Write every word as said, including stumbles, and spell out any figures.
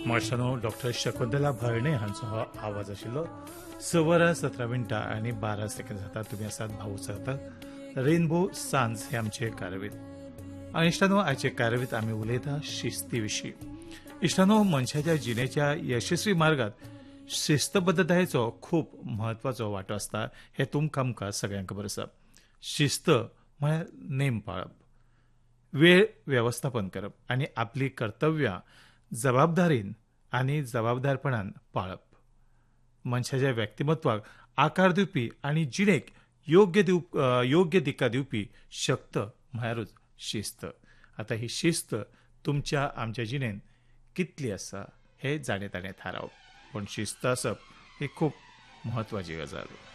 मार्शानो doctor Shakuntala भरणे हांचो हो आवाज आशिल्लो. स वरां सतरा मिनटां आनी बारा सेकंद जाता. तुमी आसात भाऊ जाता रेनबो सांज हे आमचे कारवीत. आनी इश्टानो आयचे कारवीत आमी उलयता शिस्ती विशीं. इश्टानो मनशाच्या जिणेच्या यशस्वी मार्गात शिस्तबद्धतायेचो खूप म्हत्वाचो वांटो आसता हे तुमकां आमकां सगळ्यांक खबर आसा. शिस्त म्हळ्यार नेम पाळप, वेळ वेवस्थापन करप आनी आपली कर्तव्यां जबाबदारीन आनी जबाबदारपणान पाळप. मनशाच्या व्यक्तिमत्वाक आकार दिवपी आनी जिणेक योग्य दिव योग्य दिका दिवपी शक्त म्हळ्यारूच शिस्त. आतां ही शिस्त तुमच्या आमच्या जिणेंत कितली आसा हे जाणे ताणें थारावप. पूण शिस्त आसप ही खूब म्हत्वाची गजाल.